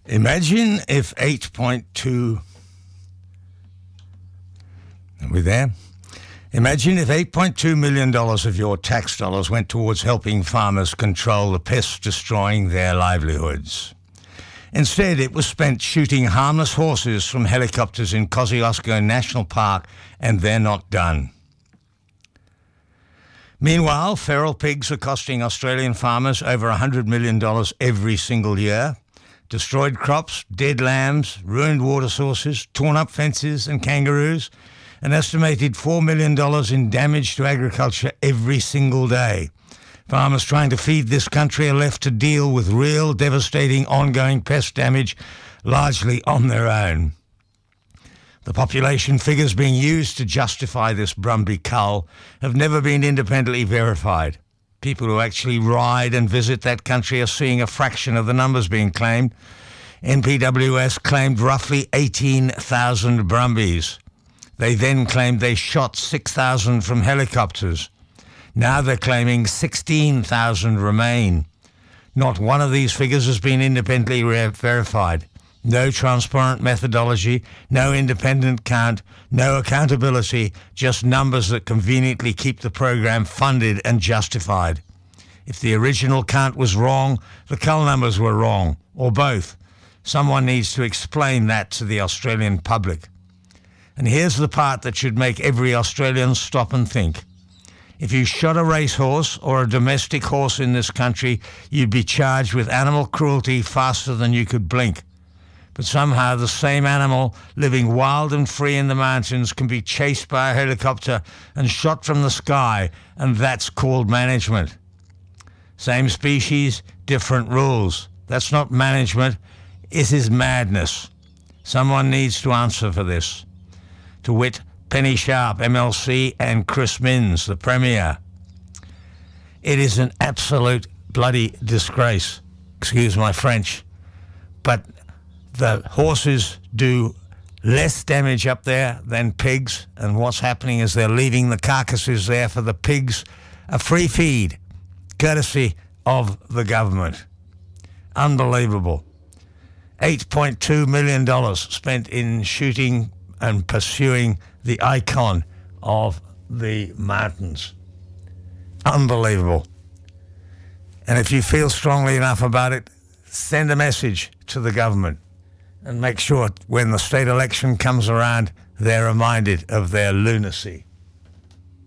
Imagine if 8.2... Are we there? Imagine if $8.2 million of your tax dollars went towards helping farmers control the pests destroying their livelihoods. Instead, it was spent shooting harmless horses from helicopters in Kosciuszko National Park, and they're not done. Meanwhile, feral pigs are costing Australian farmers over $100 million every single year. Destroyed crops, dead lambs, ruined water sources, torn up fences and kangaroos, an estimated $4 million in damage to agriculture every single day. Farmers trying to feed this country are left to deal with real, devastating, ongoing pest damage, largely on their own. The population figures being used to justify this Brumby cull have never been independently verified. People who actually ride and visit that country are seeing a fraction of the numbers being claimed. NPWS claimed roughly 18,000 Brumbies. They then claimed they shot 6,000 from helicopters. Now they're claiming 16,000 remain. Not one of these figures has been independently verified. No transparent methodology, no independent count, no accountability, just numbers that conveniently keep the program funded and justified. If the original count was wrong, the cull numbers were wrong, or both. Someone needs to explain that to the Australian public. And here's the part that should make every Australian stop and think. If you shot a racehorse or a domestic horse in this country, you'd be charged with animal cruelty faster than you could blink. But somehow the same animal living wild and free in the mountains can be chased by a helicopter and shot from the sky, and that's called management. Same species, different rules. That's not management, it is madness. Someone needs to answer for this. To wit, Penny Sharp, MLC, and Chris Minns, the Premier. It is an absolute bloody disgrace. Excuse my French. But the horses do less damage up there than pigs, and what's happening is they're leaving the carcasses there for the pigs, a free feed, courtesy of the government. Unbelievable. $8.2 million spent in shooting and pursuing the icon of the mountains. Unbelievable. And if you feel strongly enough about it, send a message to the government and make sure when the state election comes around, they're reminded of their lunacy.